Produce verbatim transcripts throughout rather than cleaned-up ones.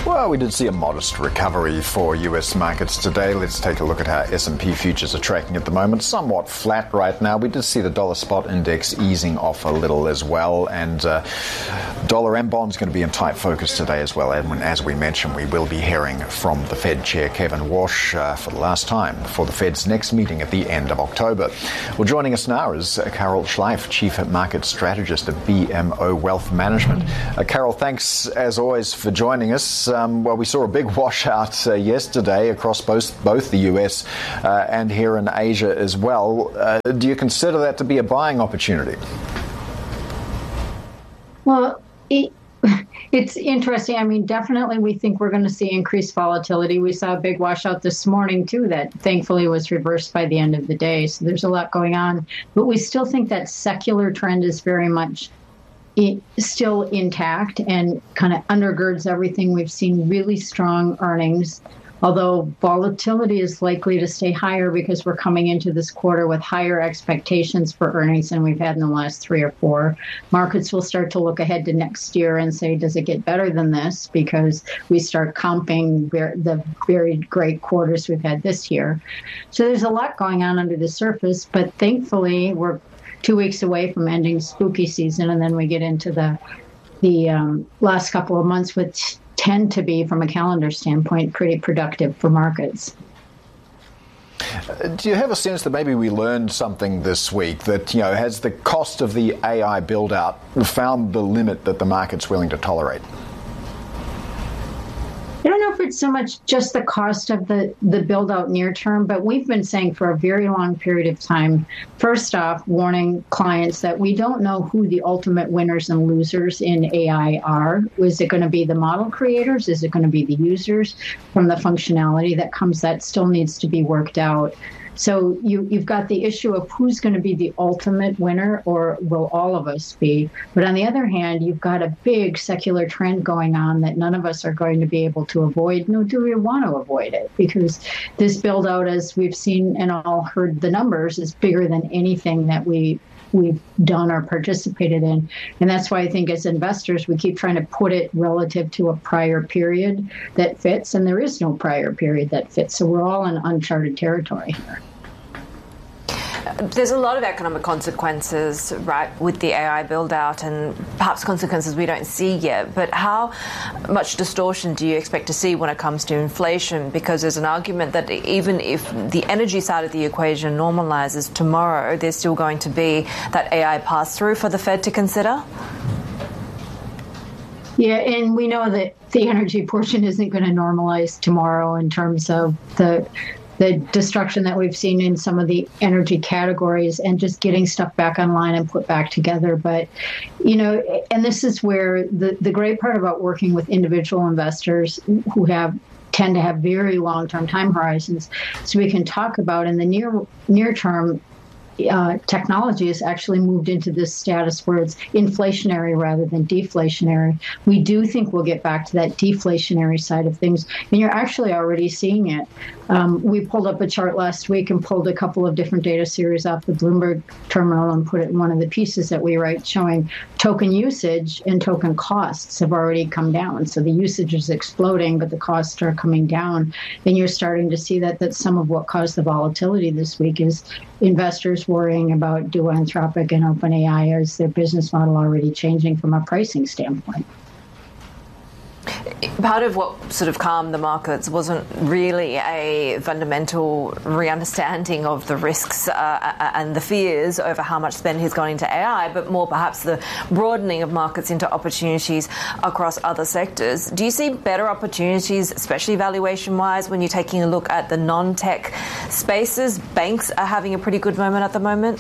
Well, we did see a modest recovery for U S markets today. Let's take a look at how S and P futures are tracking at the moment. Somewhat flat right now. We did see the dollar spot index easing off a little as well. And uh, dollar and bonds going to be in tight focus today as well. And as we mentioned, we will be hearing from the Fed Chair Kevin Warsh uh, for the last time for the Fed's next meeting at the end of October. Well, joining us now is uh, Carol Schleif, Chief Market Strategist at B M O Wealth Management. Uh, Carol, thanks as always for joining us. Um, well, we saw a big washout uh, yesterday across both both the U S uh, and here in Asia as well. Uh, do you consider that to be a buying opportunity? Well, it, it's interesting. I mean, definitely we think we're going to see increased volatility. We saw a big washout this morning, too, that thankfully was reversed by the end of the day. So there's a lot going on. But we still think that secular trend is very much It still intact and kind of undergirds everything. We've seen really strong earnings, although volatility is likely to stay higher because we're coming into this quarter with higher expectations for earnings than we've had in the last three or four. Markets will start to look ahead to next year and say, does it get better than this? Because we start comping the very great quarters we've had this year. So there's a lot going on under the surface, but thankfully we're two weeks away from ending spooky season, and then we get into the the um, last couple of months, which tend to be, from a calendar standpoint, pretty productive for markets. Do you have a sense that maybe we learned something this week, that, you know, has the cost of the A I build-out found the limit that the market's willing to tolerate? I don't know if it's so much just the cost of the, the build out near term, but we've been saying for a very long period of time, first off, warning clients that we don't know who the ultimate winners and losers in A I are. Is it going to be the model creators? Is it going to be the users? From the functionality that comes, that still needs to be worked out. So you, you've got the issue of who's going to be the ultimate winner, or will all of us be? But on the other hand, you've got a big secular trend going on that none of us are going to be able to avoid, nor do we want to avoid it, because this build out, as we've seen and all heard the numbers, is bigger than anything that we we've done or participated in. And that's why I think as investors, we keep trying to put it relative to a prior period that fits, and there is no prior period that fits. So we're all in uncharted territory here. There's a lot of economic consequences, right, with the A I build-out, and perhaps consequences we don't see yet. But how much distortion do you expect to see when it comes to inflation? Because there's an argument that even if the energy side of the equation normalizes tomorrow, there's still going to be that A I pass-through for the Fed to consider. Yeah, and we know that the energy portion isn't going to normalize tomorrow in terms of the the destruction that we've seen in some of the energy categories and just getting stuff back online and put back together. But, you know, and this is where the, the great part about working with individual investors who have tend to have very long-term time horizons. So we can talk about in the near near term, Uh, technology has actually moved into this status where it's inflationary rather than deflationary. We do think we'll get back to that deflationary side of things, and you're actually already seeing it. Um, we pulled up a chart last week and pulled a couple of different data series off the Bloomberg terminal and put it in one of the pieces that we write, showing token usage and token costs have already come down. So the usage is exploding, but the costs are coming down. And you're starting to see that that's some of what caused the volatility this week is investors worrying about do Anthropic and OpenAI, is their business model already changing from a pricing standpoint? Part of what sort of calmed the markets wasn't really a fundamental re-understanding of the risks uh, and the fears over how much spend has gone into A I, but more perhaps the broadening of markets into opportunities across other sectors. Do you see better opportunities, especially valuation-wise, when you're taking a look at the non-tech spaces? Banks are having a pretty good moment at the moment.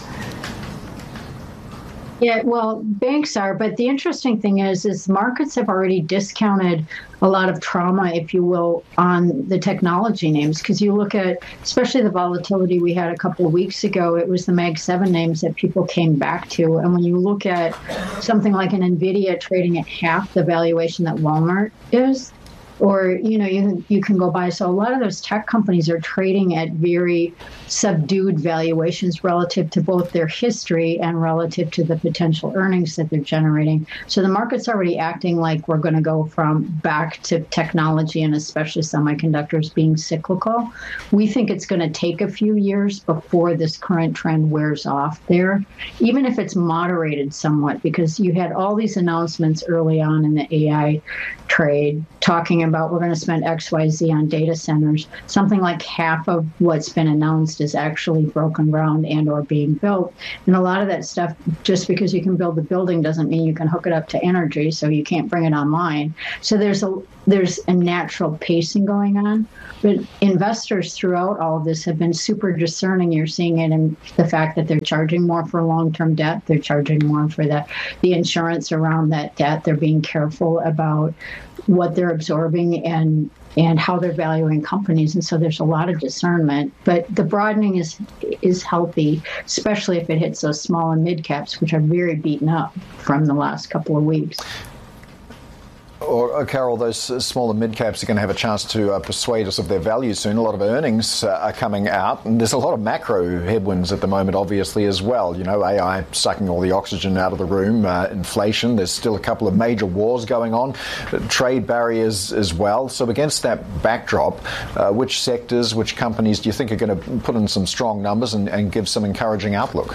Yeah, well, banks are, but the interesting thing is, is markets have already discounted a lot of trauma, if you will, on the technology names. Because you look at, especially the volatility we had a couple of weeks ago, it was the Mag seven names that people came back to. And when you look at something like an NVIDIA trading at half the valuation that Walmart is, or, you know, you you can go buy. So a lot of those tech companies are trading at very subdued valuations relative to both their history and relative to the potential earnings that they're generating. So the market's already acting like we're going to go from back to technology and especially semiconductors being cyclical. We think it's going to take a few years before this current trend wears off there, even if it's moderated somewhat, because you had all these announcements early on in the A I trade talking about we're going to spend X Y Z on data centers. Something like half of what's been announced is actually broken ground and or being built. And a lot of that stuff, just because you can build the building doesn't mean you can hook it up to energy, so you can't bring it online. So there's a there's a natural pacing going on. But investors throughout all of this have been super discerning. You're seeing it in the fact that they're charging more for long-term debt. They're charging more for the, the insurance around that debt. They're being careful about what they're absorbing and and how they're valuing companies. And so there's a lot of discernment. But the broadening is is healthy, especially if it hits those small and mid caps, which are very beaten up from the last couple of weeks. Or, Carol, those small and mid-caps are going to have a chance to uh, persuade us of their value soon. A lot of earnings uh, are coming out, and there's a lot of macro headwinds at the moment, obviously, as well. You know, A I sucking all the oxygen out of the room, uh, inflation, there's still a couple of major wars going on, uh, trade barriers as well. So against that backdrop, uh, which sectors, which companies do you think are going to put in some strong numbers and, and give some encouraging outlook?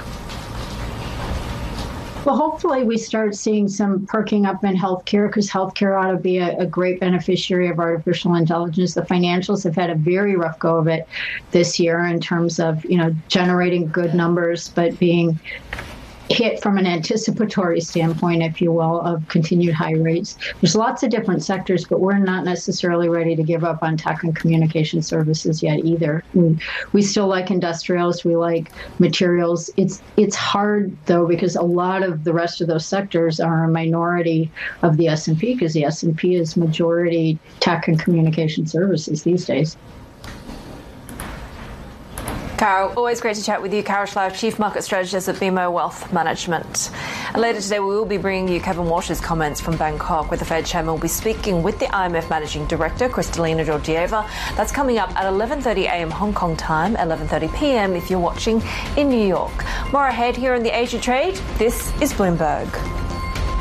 Well, hopefully we start seeing some perking up in healthcare, because healthcare ought to be a, a great beneficiary of artificial intelligence. The financials have had a very rough go of it this year in terms of, you know, generating good numbers, but being hit from an anticipatory standpoint, if you will, of continued high rates. There's lots of different sectors, but we're not necessarily ready to give up on tech and communication services yet either. We we still like industrials, we like materials. It's it's hard though, because a lot of the rest of those sectors are a minority of the S and P, because the S and P is majority tech and communication services these days. Carol, always great to chat with you. Carol Schleif, Chief Market Strategist at B M O Wealth Management. And later today, we will be bringing you Kevin Walsh's comments from Bangkok, where the Fed Chairman will be speaking with the I M F Managing Director, Kristalina Georgieva. That's coming up at eleven thirty a.m. Hong Kong time, eleven thirty p.m. if you're watching in New York. More ahead here in the Asia Trade. This is Bloomberg.